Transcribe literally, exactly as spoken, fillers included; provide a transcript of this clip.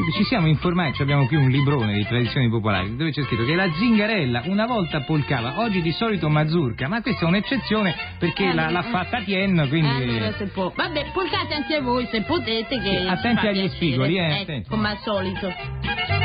ci siamo informati, abbiamo qui un librone di tradizioni popolari dove c'è scritto che la zingarella una volta polcava, oggi di solito mazurka, ma questa è un'eccezione perché Eh, la- eh, l'ha fatta Tien, quindi... Allora se può. Vabbè, polcate anche voi se potete che Sì, ci attenti fa agli piacere. spigoli, eh, Ecco, attenti. come al solito.